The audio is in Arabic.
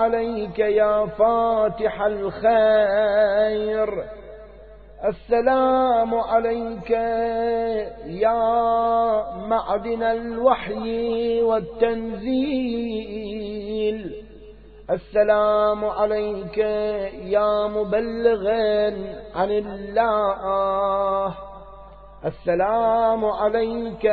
عليك يا فاتح الخير، السلام عليك يا معدن الوحي والتنزيل، السلام عليك يا مبلغا عن الله، السلام عليك